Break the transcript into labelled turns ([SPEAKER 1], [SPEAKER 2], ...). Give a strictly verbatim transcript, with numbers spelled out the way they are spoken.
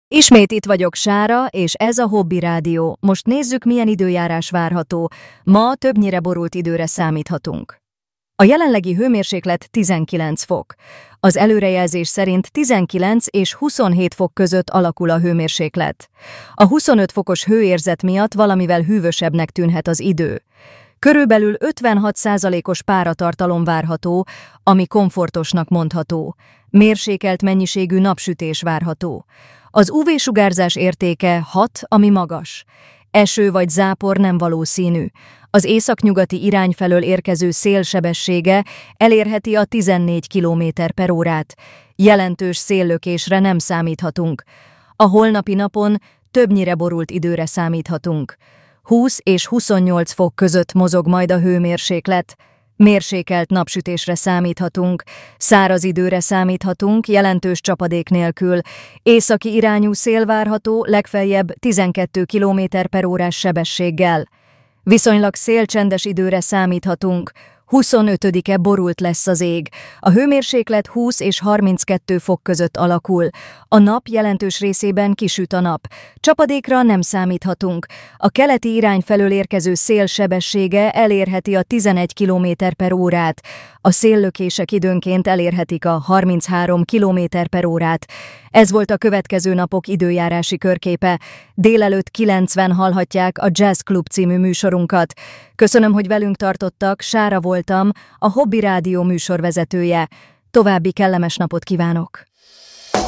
[SPEAKER 1] Ismét itt vagyok, Sára, és ez a Hobby Rádió. Most nézzük, milyen időjárás várható. Ma többnyire borult időre számíthatunk. A jelenlegi hőmérséklet tizenkilenc fok. Az előrejelzés szerint tizenkilenc és huszonhét fok között alakul a hőmérséklet. A huszonöt fokos hőérzet miatt valamivel hűvösebbnek tűnhet az idő. Körülbelül ötvenhat százalékos páratartalom várható, ami komfortosnak mondható. Mérsékelt mennyiségű napsütés várható. Az ú vé-sugárzás értéke hat, ami magas. Eső vagy zápor nem valószínű. Az északnyugati irány felől érkező szél sebessége elérheti a tizennégy kilométer per órát. Jelentős széllökésre nem számíthatunk. A holnapi napon többnyire borult időre számíthatunk. húsz és huszonnyolc fok között mozog majd a hőmérséklet. Mérsékelt napsütésre számíthatunk, száraz időre számíthatunk, jelentős csapadék nélkül, északi irányú szél várható, legfeljebb tizenkét kilométer per órás sebességgel. Viszonylag szélcsendes időre számíthatunk, huszonötödike borult lesz az ég. A hőmérséklet húsz és harminckettő fok között alakul. A nap jelentős részében kisüt a nap. Csapadékra nem számíthatunk. A keleti irány felől érkező szél sebessége elérheti a tizenegy kilométer per órát. A széllökések időnként elérhetik a harminchárom kilométer per órát. Ez volt a következő napok időjárási körképe. Délelőtt kilencven hallhatják a Jazz Club című műsorunkat. Köszönöm, hogy velünk tartottak, Sára voltam, a Hobby Rádió műsorvezetője. További kellemes napot kívánok!